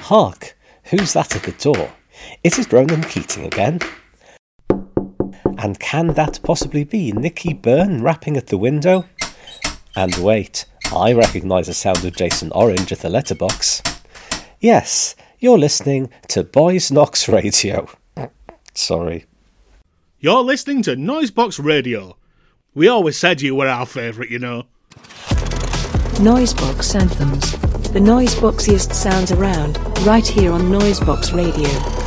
Hark! Who's that at the door? Is it Ronan Keating again? And can that possibly be Nicky Byrne rapping at the window? And wait, I recognise the sound of Jason Orange at the letterbox. Yes, you're listening to Boys Knox Radio. Sorry. You're listening to Noisebox Radio. We always said you were our favourite, you know. Noisebox Anthems. The noiseboxiest sounds around, right here on Noisebox Radio.